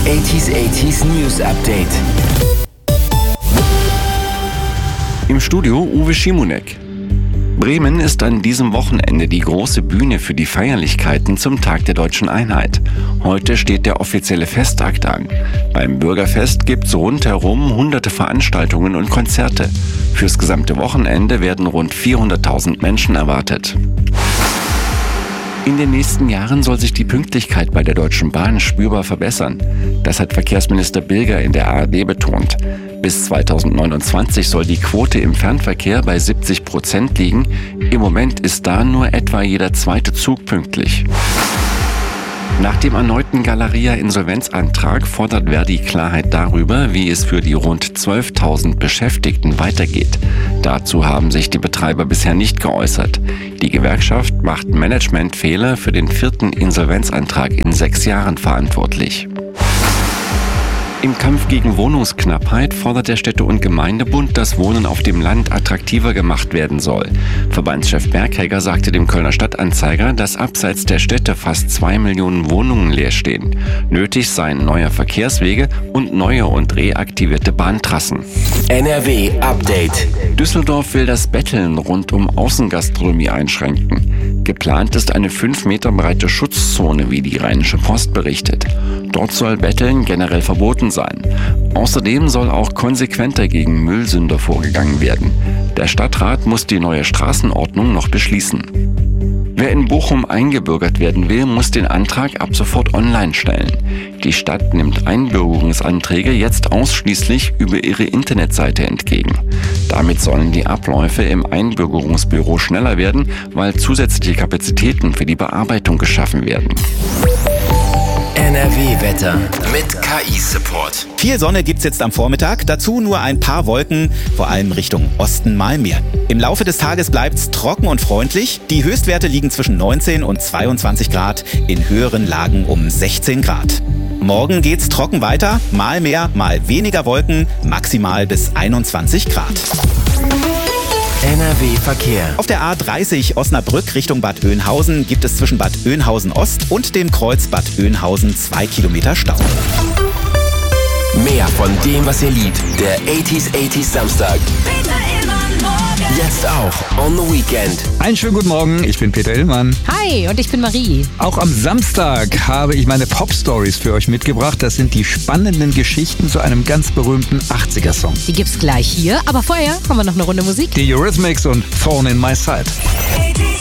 80s News Update. Im Studio Uwe Schimonek. Bremen ist an diesem Wochenende die große Bühne für die Feierlichkeiten zum Tag der Deutschen Einheit. Heute steht der offizielle Festakt an. Beim Bürgerfest gibt's rundherum hunderte Veranstaltungen und Konzerte. Fürs gesamte Wochenende werden rund 400.000 Menschen erwartet. In den nächsten Jahren soll sich die Pünktlichkeit bei der Deutschen Bahn spürbar verbessern. Das hat Verkehrsminister Bilger in der ARD betont. Bis 2029 soll die Quote im Fernverkehr bei 70% liegen. Im Moment ist da nur etwa jeder zweite Zug pünktlich. Nach dem erneuten Galeria-Insolvenzantrag fordert Verdi Klarheit darüber, wie es für die rund 12.000 Beschäftigten weitergeht. Dazu haben sich die Betreiber bisher nicht geäußert. Die Gewerkschaft macht Managementfehler für den 4. Insolvenzantrag in 6 Jahren verantwortlich. Im Kampf gegen Wohnungsknappheit fordert der Städte- und Gemeindebund, dass Wohnen auf dem Land attraktiver gemacht werden soll. Verbandschef Berghegger sagte dem Kölner Stadtanzeiger, dass abseits der Städte fast 2 Millionen Wohnungen leer stehen. Nötig seien neue Verkehrswege und neue und reaktivierte Bahntrassen. NRW Update. Düsseldorf will das Betteln rund um Außengastronomie einschränken. Geplant ist eine 5 Meter breite Schutzzone, wie die Rheinische Post berichtet. Dort soll Betteln generell verboten sein. Außerdem soll auch konsequenter gegen Müllsünder vorgegangen werden. Der Stadtrat muss die neue Straßenordnung noch beschließen. Wer in Bochum eingebürgert werden will, muss den Antrag ab sofort online stellen. Die Stadt nimmt Einbürgerungsanträge jetzt ausschließlich über ihre Internetseite entgegen. Damit sollen die Abläufe im Einbürgerungsbüro schneller werden, weil zusätzliche Kapazitäten für die Bearbeitung geschaffen werden. NRW-Wetter mit KI-Support. Viel Sonne gibt's jetzt am Vormittag, dazu nur ein paar Wolken, vor allem Richtung Osten mal mehr. Im Laufe des Tages bleibt's trocken und freundlich. Die Höchstwerte liegen zwischen 19 und 22 Grad, in höheren Lagen um 16 Grad. Morgen geht's trocken weiter, mal mehr, mal weniger Wolken, maximal bis 21 Grad. NRW-Verkehr. Auf der A30 Osnabrück Richtung Bad Oeynhausen gibt es zwischen Bad Oeynhausen Ost und dem Kreuz Bad Oeynhausen 2 Kilometer Stau. Mehr von dem, was ihr liebt. Der 80s Samstag. Jetzt auch on the Weekend. Einen schönen guten Morgen, ich bin Peter Illmann. Hi, und ich bin Marie. Auch am Samstag habe ich meine Pop-Stories für euch mitgebracht. Das sind die spannenden Geschichten zu einem ganz berühmten 80er-Song. Die gibt's gleich hier, aber vorher haben wir noch eine Runde Musik. Die Eurythmics und Thorn in My Side. 80s